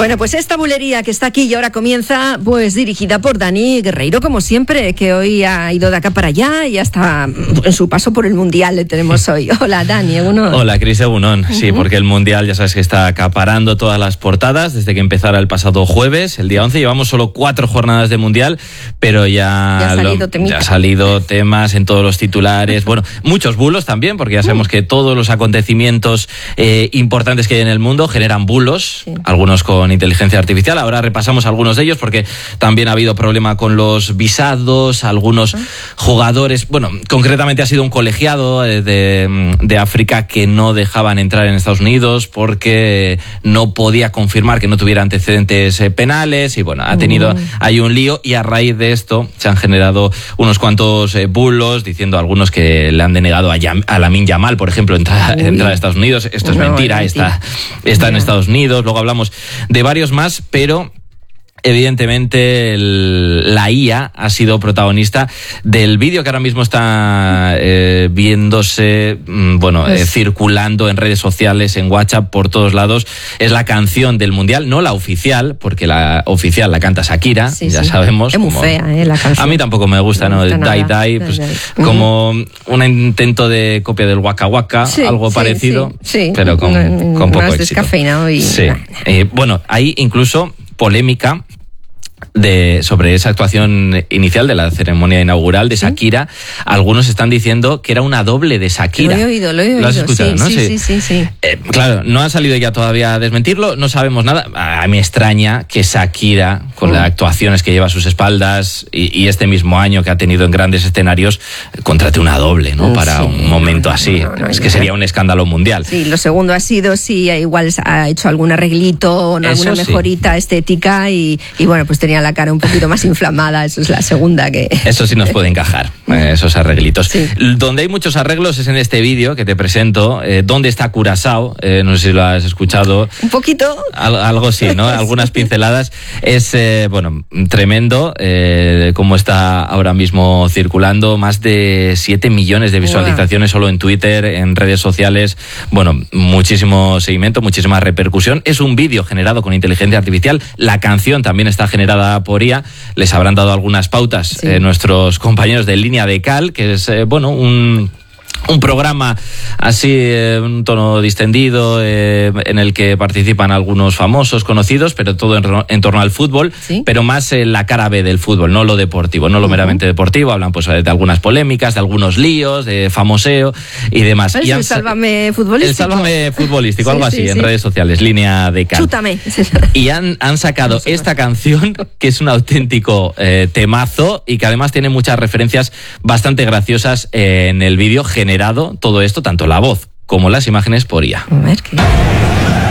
Bueno, pues esta bulería que está aquí y ahora comienza, pues dirigida por Dani Guerreiro, como siempre, que hoy ha ido de acá para allá y hasta en su paso por el Mundial le tenemos hoy. Hola, Dani, egunon. Hola, Cris, egunon. Sí, porque el Mundial ya sabes que está acaparando todas las portadas desde que empezara el pasado jueves, el día 11. Llevamos solo 4 jornadas de Mundial, pero ya ha salido temas en todos los titulares. Bueno, muchos bulos también, porque ya sabemos que todos los acontecimientos importantes que hay en el mundo generan bulos, sí. Algunos con inteligencia artificial. Ahora repasamos algunos de ellos porque también ha habido problema con los visados, algunos jugadores, bueno, concretamente ha sido un colegiado de África que no dejaban entrar en Estados Unidos porque no podía confirmar que no tuviera antecedentes penales y bueno, hay un lío y a raíz de esto se han generado unos cuantos bulos diciendo algunos que le han denegado a Lamine Yamal, por ejemplo, entrar a Estados Unidos. Esto es mentira, está en Estados Unidos. Luego hablamos de varios más, pero evidentemente la IA ha sido protagonista del vídeo que ahora mismo está viéndose, circulando en redes sociales, en WhatsApp, por todos lados. Es la canción del Mundial, no la oficial, porque la oficial la canta Shakira, sabemos. Es muy fea, la canción. A mí tampoco me gusta, ¿no? Die Die, pues, como un intento de copia del Waka Waka, algo parecido, pero con poco más éxito. Descafeinado y... Sí. Bueno, hay incluso polémica sobre esa actuación inicial de la ceremonia inaugural de Shakira. Algunos están diciendo que era una doble de Shakira. Lo he oído. ¿Lo has escuchado, no? Sí. Claro, no ha salido ya todavía a desmentirlo, no sabemos nada. A mí me extraña que Shakira, con las actuaciones que lleva a sus espaldas y este mismo año que ha tenido en grandes escenarios, contrate una doble, ¿no? Para un momento así. Es que sería un escándalo mundial. Sí, lo segundo ha sido, igual ha hecho algún arreglito, alguna mejorita estética y bueno, pues tenía la cara un poquito más inflamada. Eso es la segunda que... Eso sí nos puede encajar, esos arreglitos. Sí. Donde hay muchos arreglos es en este vídeo que te presento, ¿Dónde está Curazao? No sé si lo has escuchado. Un poquito. Algo sí, ¿no? Algunas pinceladas. Es, tremendo cómo está ahora mismo circulando. Más de 7 millones de visualizaciones solo en Twitter, en redes sociales. Bueno, muchísimo seguimiento, muchísima repercusión. Es un vídeo generado con inteligencia artificial. La canción también está generada por IA. Les habrán dado algunas pautas nuestros compañeros de Línea de Cal, que es un programa así, un tono distendido, en el que participan algunos famosos, conocidos, pero todo en torno al fútbol, pero más la cara B del fútbol, no lo deportivo, no lo meramente deportivo. Hablan pues de algunas polémicas, de algunos líos, de famoseo y demás. ¿Es el Sálvame Futbolístico? El Sálvame Futbolístico, algo así, en redes sociales, Línea de Cal. Chútame. Y han sacado esta canción, que es un auténtico temazo y que además tiene muchas referencias bastante graciosas en el vídeo generado todo esto, tanto la voz como las imágenes por IA. A ver qué...